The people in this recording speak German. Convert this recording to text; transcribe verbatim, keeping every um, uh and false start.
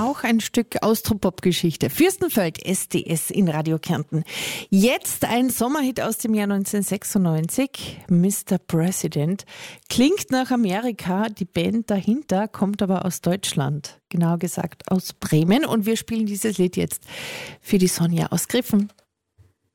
auch ein Stück Austropop-Geschichte. Fürstenfeld, S D S in Radio Kärnten. Jetzt ein Sommerhit aus dem Jahr neunzehnhundertsechsundneunzig, Mister President. Klingt nach Amerika, die Band dahinter kommt aber aus Deutschland. Genau gesagt aus Bremen. Und wir spielen dieses Lied jetzt für die Sonja aus Griffen.